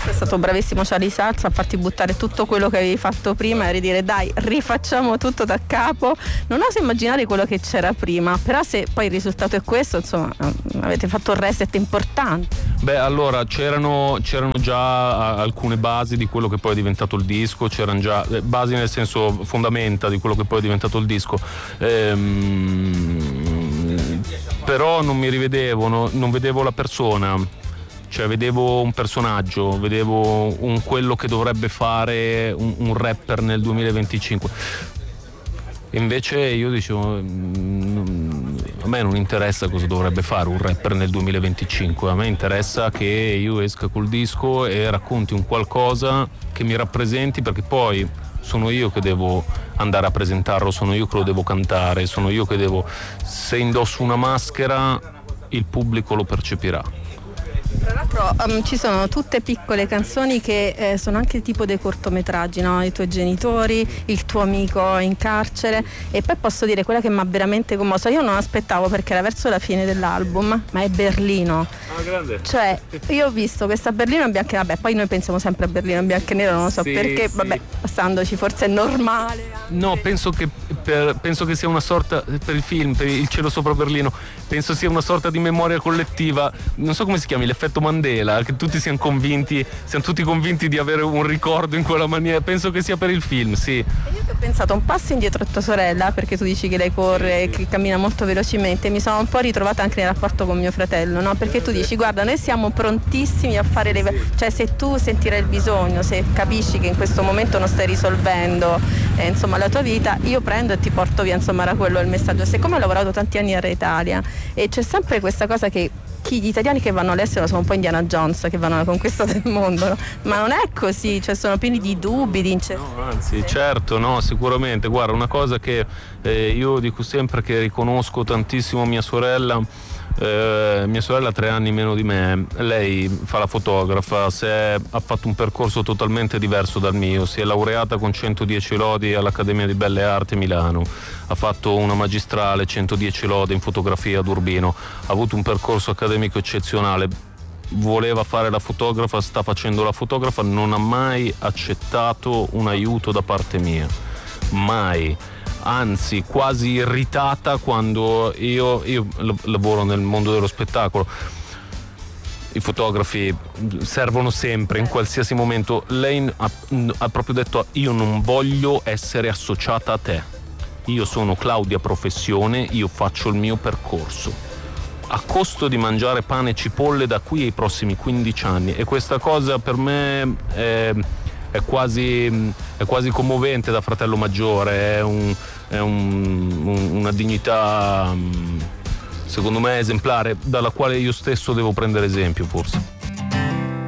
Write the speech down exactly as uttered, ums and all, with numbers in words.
È stato bravissimo Charlie Salza a farti buttare tutto quello che avevi fatto prima e ridire dai, rifacciamo tutto da capo. Non oso immaginare quello che c'era prima, però se poi il risultato è questo, insomma, avete fatto un reset importante. Beh, allora c'erano, c'erano già alcune basi di quello che poi è diventato il disco, c'erano già basi nel senso fondamenta di quello che poi è diventato il disco. Ehm, però non mi rivedevo, no, non vedevo la persona. Cioè vedevo un personaggio, vedevo un quello che dovrebbe fare un, un rapper nel duemilaventicinque. Invece io dicevo, mm, a me non interessa cosa dovrebbe fare un rapper nel duemilaventicinque, a me interessa che io esca col disco e racconti un qualcosa che mi rappresenti, perché poi sono io che devo andare a presentarlo, sono io che lo devo cantare, sono io che devo... Se indosso una maschera il pubblico lo percepirà. Tra l'altro um, ci sono tutte piccole canzoni che eh, sono anche tipo dei cortometraggi, no? I tuoi genitori, il tuo amico in carcere, e poi posso dire quella che mi ha veramente commossa, io non aspettavo perché era verso la fine dell'album, ma è Berlino. Ah, grande. Cioè io ho visto questa Berlino in bianco e nero, vabbè poi noi pensiamo sempre a Berlino in bianco e nero, non lo so sì, perché, sì. Vabbè, passandoci forse è normale. No, penso che, per, penso che sia una sorta, per il film, per Il cielo sopra Berlino, penso sia una sorta di memoria collettiva, non so come si chiami, l'effetto Mandela, che tutti siano convinti, siamo tutti convinti di avere un ricordo in quella maniera, penso che sia per il film, sì. E io ti ho pensato un passo indietro a tua sorella, perché tu dici che lei corre e che cammina molto velocemente, mi sono un po' ritrovata anche nel rapporto con mio fratello, no? Perché tu dici guarda, noi siamo prontissimi a fare le... cioè se tu sentirai il bisogno, se capisci che in questo momento non stai risolvendo eh, insomma la tua vita, io prendo e ti porto via, insomma era quello il messaggio. Siccome ho lavorato tanti anni a Re Italia e c'è sempre questa cosa che chi, gli italiani che vanno all'estero sono un po' Indiana Jones, che vanno alla conquista del mondo, no? Ma non è così, cioè sono pieni di dubbi, di incertezze. No, anzi, certo, no, sicuramente. Guarda, una cosa che eh, io dico sempre, che riconosco tantissimo mia sorella. Eh, mia sorella ha tre anni meno di me, lei fa la fotografa, si è, ha fatto un percorso totalmente diverso dal mio, si è laureata con centodieci lodi all'Accademia di Belle Arti Milano, ha fatto una magistrale, centodieci lodi in fotografia ad Urbino, ha avuto un percorso accademico eccezionale, voleva fare la fotografa, sta facendo la fotografa, non ha mai accettato un aiuto da parte mia, mai. Anzi, quasi irritata quando io, io lavoro nel mondo dello spettacolo. I fotografi servono sempre, in qualsiasi momento. Lei ha, ha proprio detto: io non voglio essere associata a te. Io sono Claudia professione, io faccio il mio percorso. A costo di mangiare pane e cipolle da qui ai prossimi quindici anni. E questa cosa per me è... È quasi, è quasi commovente da fratello maggiore, è, un, è un, un, una dignità secondo me esemplare, dalla quale io stesso devo prendere esempio forse.